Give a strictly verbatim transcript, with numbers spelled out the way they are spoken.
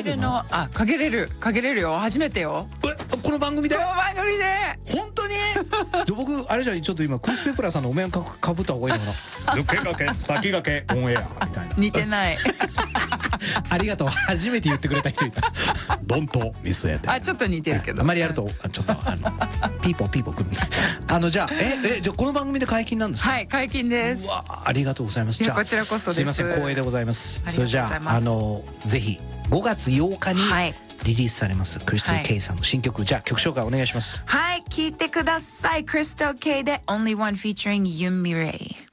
ルのあかけれるかけれるよ。初めてよ。 えこの番組でこの番組で本当にじゃ僕あれじゃちょっと今クリス・ペプラーさんのお面かかぶった方がいいのかな。抜けがけ先がけオンエアみたいな。 似てないありがとう。初めて言ってくれた人いた。ドンと見据えて。 あちょっと似てるけど、 あんまりやるとちょっとあのピーポーピーポーくんみたいな。あのじゃあええじゃあこの番組で解禁なんですか。 はい解禁です。 うわありがとうございます。じゃあこちらこそです。 すいません光栄でございます。 ありがとうございます。 それじゃああのぜひごがつようかにはいリリースされますクリストル・ケイさんの新曲、じゃあ曲紹介お願いします。 はい聞いてください。クリストル・ケイで Only One featuring Yumi Ray。